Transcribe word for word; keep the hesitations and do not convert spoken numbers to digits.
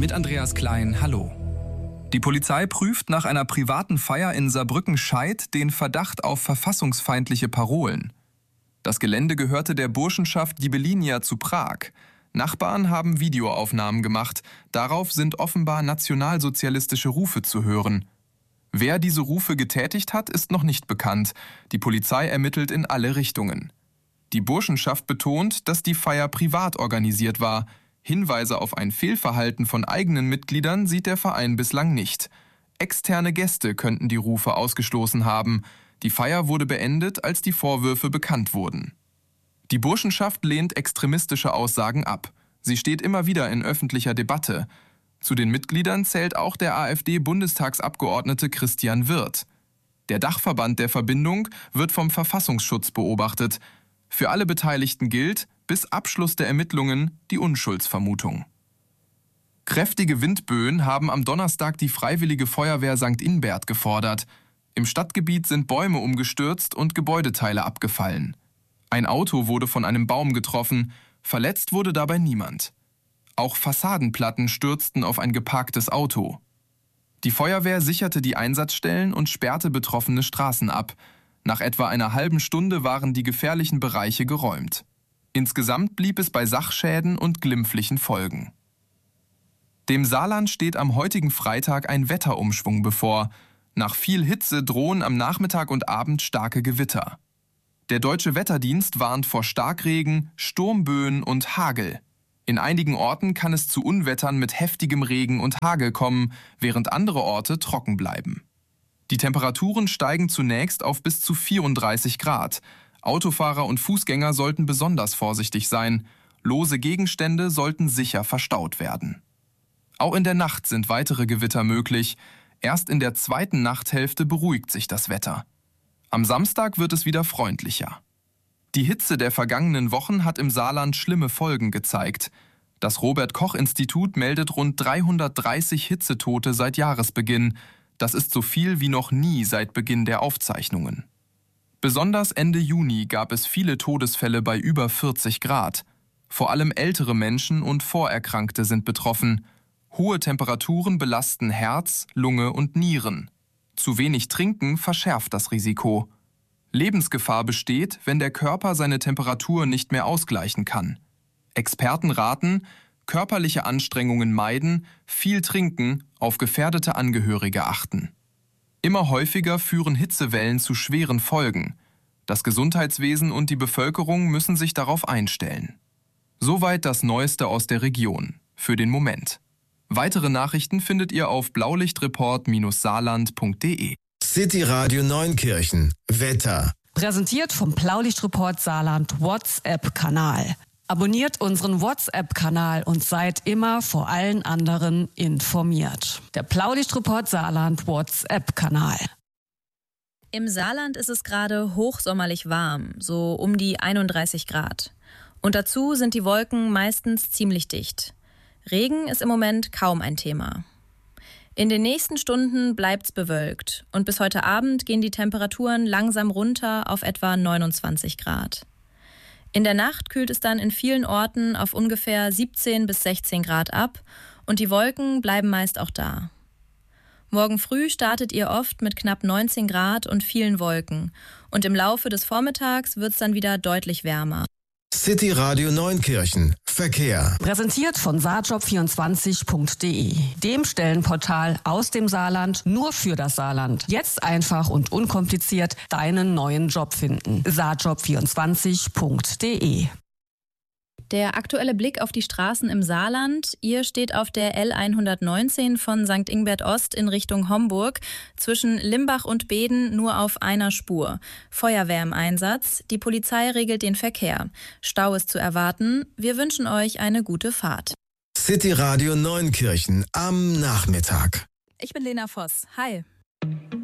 mit Andreas Klein, hallo. Die Polizei prüft nach einer privaten Feier in Saarbrücken-Scheid den Verdacht auf verfassungsfeindliche Parolen. Das Gelände gehörte der Burschenschaft Gibellinia zu Prag. Nachbarn haben Videoaufnahmen gemacht. Darauf sind offenbar nationalsozialistische Rufe zu hören. Wer diese Rufe getätigt hat, ist noch nicht bekannt. Die Polizei ermittelt in alle Richtungen. Die Burschenschaft betont, dass die Feier privat organisiert war. Hinweise auf ein Fehlverhalten von eigenen Mitgliedern sieht der Verein bislang nicht. Externe Gäste könnten die Rufe ausgestoßen haben. Die Feier wurde beendet, als die Vorwürfe bekannt wurden. Die Burschenschaft lehnt extremistische Aussagen ab. Sie steht immer wieder in öffentlicher Debatte. Zu den Mitgliedern zählt auch der AfD-Bundestagsabgeordnete Christian Wirth. Der Dachverband der Verbindung wird vom Verfassungsschutz beobachtet. Für alle Beteiligten gilt, bis Abschluss der Ermittlungen, die Unschuldsvermutung. Kräftige Windböen haben am Donnerstag die Freiwillige Feuerwehr Sankt Inbert gefordert. Im Stadtgebiet sind Bäume umgestürzt und Gebäudeteile abgefallen. Ein Auto wurde von einem Baum getroffen, verletzt wurde dabei niemand. Auch Fassadenplatten stürzten auf ein geparktes Auto. Die Feuerwehr sicherte die Einsatzstellen und sperrte betroffene Straßen ab. Nach etwa einer halben Stunde waren die gefährlichen Bereiche geräumt. Insgesamt blieb es bei Sachschäden und glimpflichen Folgen. Dem Saarland steht am heutigen Freitag ein Wetterumschwung bevor. Nach viel Hitze drohen am Nachmittag und Abend starke Gewitter. Der Deutsche Wetterdienst warnt vor Starkregen, Sturmböen und Hagel. In einigen Orten kann es zu Unwettern mit heftigem Regen und Hagel kommen, während andere Orte trocken bleiben. Die Temperaturen steigen zunächst auf bis zu vierunddreißig Grad. Autofahrer und Fußgänger sollten besonders vorsichtig sein. Lose Gegenstände sollten sicher verstaut werden. Auch in der Nacht sind weitere Gewitter möglich. Erst in der zweiten Nachthälfte beruhigt sich das Wetter. Am Samstag wird es wieder freundlicher. Die Hitze der vergangenen Wochen hat im Saarland schlimme Folgen gezeigt. Das Robert-Koch-Institut meldet rund dreihundertdreißig Hitzetote seit Jahresbeginn. Das ist so viel wie noch nie seit Beginn der Aufzeichnungen. Besonders Ende Juni gab es viele Todesfälle bei über vierzig Grad. Vor allem ältere Menschen und Vorerkrankte sind betroffen. Hohe Temperaturen belasten Herz, Lunge und Nieren. Zu wenig Trinken verschärft das Risiko. Lebensgefahr besteht, wenn der Körper seine Temperatur nicht mehr ausgleichen kann. Experten raten, körperliche Anstrengungen meiden, viel trinken, auf gefährdete Angehörige achten. Immer häufiger führen Hitzewellen zu schweren Folgen. Das Gesundheitswesen und die Bevölkerung müssen sich darauf einstellen. Soweit das Neueste aus der Region. Für den Moment. Weitere Nachrichten findet ihr auf blaulichtreport saarland punkt de. City Radio Neunkirchen. Wetter. Präsentiert vom Blaulichtreport Saarland WhatsApp-Kanal. Abonniert unseren WhatsApp-Kanal und seid immer vor allen anderen informiert. Der Blaulichtreport Saarland WhatsApp-Kanal. Im Saarland ist es gerade hochsommerlich warm, so um die einunddreißig Grad. Und dazu sind die Wolken meistens ziemlich dicht. Regen ist im Moment kaum ein Thema. In den nächsten Stunden bleibt's bewölkt und bis heute Abend gehen die Temperaturen langsam runter auf etwa neunundzwanzig Grad. In der Nacht kühlt es dann in vielen Orten auf ungefähr siebzehn bis sechzehn Grad ab und die Wolken bleiben meist auch da. Morgen früh startet ihr oft mit knapp neunzehn Grad und vielen Wolken und im Laufe des Vormittags wird's dann wieder deutlich wärmer. City Radio Neunkirchen. Verkehr. Präsentiert von saarjob vierundzwanzig punkt de, dem Stellenportal aus dem Saarland nur für das Saarland. Jetzt einfach und unkompliziert deinen neuen Job finden. saarjob vierundzwanzig punkt de. Der aktuelle Blick auf die Straßen im Saarland. Ihr steht auf der L hundertneunzehn von Sankt Ingbert Ost in Richtung Homburg. Zwischen Limbach und Beeden nur auf einer Spur. Feuerwehr im Einsatz. Die Polizei regelt den Verkehr. Stau ist zu erwarten. Wir wünschen euch eine gute Fahrt. City Radio Neunkirchen am Nachmittag. Ich bin Lena Voss. Hi.